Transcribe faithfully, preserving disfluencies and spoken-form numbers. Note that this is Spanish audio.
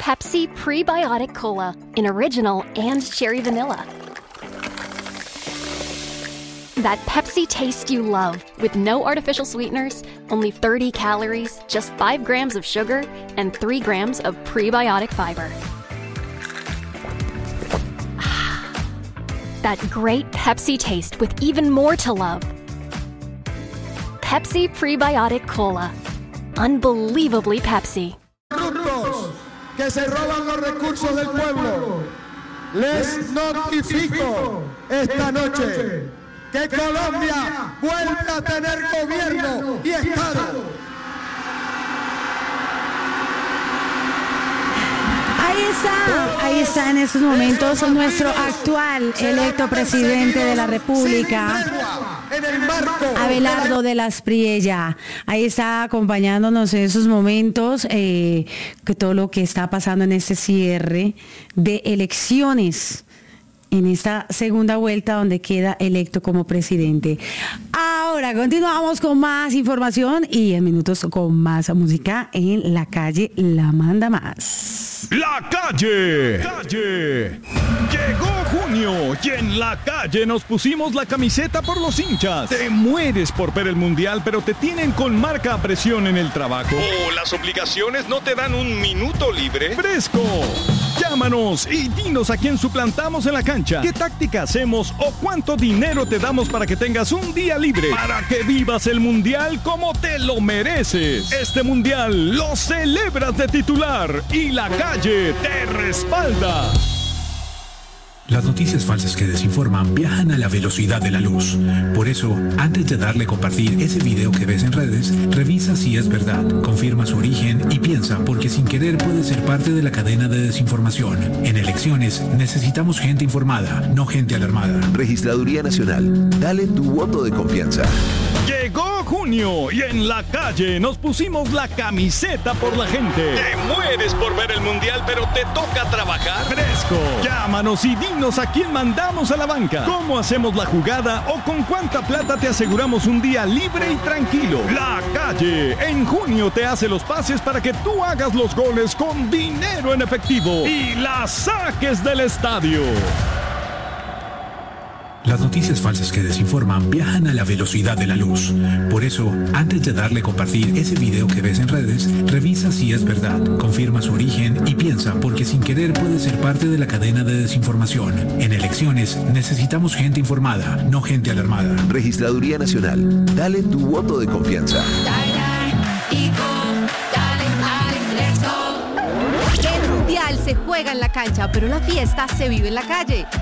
Pepsi Prebiotic Cola in original and cherry vanilla. That Pepsi taste you love, with no artificial sweeteners, only thirty calories, just five grams of sugar, and three grams of prebiotic fiber. That great Pepsi taste with even more to love. Pepsi Prebiotic Cola. Unbelievably Pepsi. Corruptos que se roban los recursos del pueblo. Les notifico esta noche que Colombia vuelve a tener gobierno y Estado. Ahí está, ahí está en estos momentos nuestro actual electo presidente de la República, Abelardo de las Priella. Ahí está acompañándonos en esos momentos, eh, que todo lo que está pasando en este cierre de elecciones, en esta segunda vuelta donde queda electo como presidente. Ahora continuamos con más información y en minutos con más música en La Calle La Manda Más. La calle, calle. Llegó junio y en La Calle nos pusimos la camiseta por los hinchas. Te mueres por ver el mundial, pero te tienen con marca a presión en el trabajo. ¿O las obligaciones no te dan un minuto libre? ¡Fresco! Llámanos y dinos a quién suplantamos en la cancha, qué táctica hacemos o cuánto dinero te damos para que tengas un día libre, para que vivas el mundial como te lo mereces. Este mundial lo celebras de titular y La Calle te respalda. Las noticias falsas que desinforman viajan a la velocidad de la luz. Por eso, antes de darle compartir ese video que ves en redes, revisa si es verdad, confirma su origen y piensa, porque sin querer puede ser parte de la cadena de desinformación. En elecciones necesitamos gente informada, no gente alarmada. Registraduría Nacional, dale tu voto de confianza. Llegó junio y en La Calle nos pusimos la camiseta por la gente. Te mueres por ver el mundial, pero te toca trabajar. Fresco. Llámanos y dinos a quién mandamos a la banca, cómo hacemos la jugada o con cuánta plata te aseguramos un día libre y tranquilo. La Calle en junio te hace los pases para que tú hagas los goles con dinero en efectivo y la saques del estadio. Las noticias falsas que desinforman viajan a la velocidad de la luz. Por eso, antes de darle compartir ese video que ves en redes, revisa si es verdad, confirma su origen y piensa, porque sin querer puede ser parte de la cadena de desinformación. En elecciones necesitamos gente informada, no gente alarmada. Registraduría Nacional, dale tu voto de confianza. El mundial se juega en la cancha, pero la fiesta se vive en la calle.